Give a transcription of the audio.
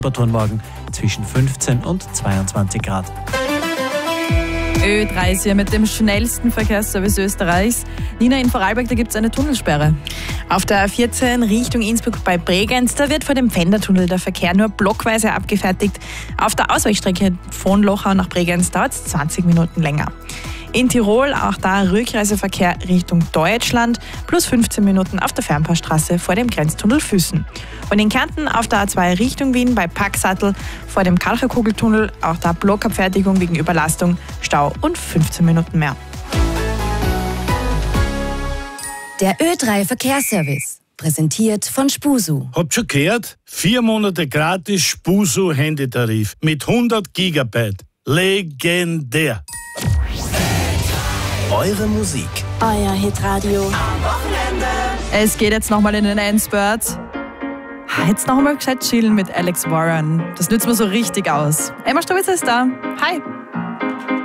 Temperaturen morgen zwischen 15 und 22 Grad. Ö3 ist hier mit dem schnellsten Verkehrsservice Österreichs. Nina, in Vorarlberg, da gibt es eine Tunnelsperre. Auf der A14 Richtung Innsbruck bei Bregenz, da wird vor dem Pfändertunnel der Verkehr nur blockweise abgefertigt. Auf der Ausweichstrecke von Lochau nach Bregenz dauert es 20 Minuten länger. In Tirol auch da Rückreiseverkehr Richtung Deutschland, plus 15 Minuten auf der Fernpassstraße vor dem Grenztunnel Füssen. Und in Kärnten auf der A2 Richtung Wien bei Packsattel vor dem Kalcherkugeltunnel, auch da Blockabfertigung wegen Überlastung, Stau und 15 Minuten mehr. Der Ö3 Verkehrsservice, präsentiert von Spusu. Habt schon gehört? 4 Monate gratis Spusu Handytarif mit 100 Gigabyte. Legendär. Eure Musik. Euer Hitradio. Es geht jetzt nochmal in den Endspurt. Jetzt nochmal gescheit chillen mit Alex Warren. Das nützt mir so richtig aus. Emma Strubitzer ist da. Hi.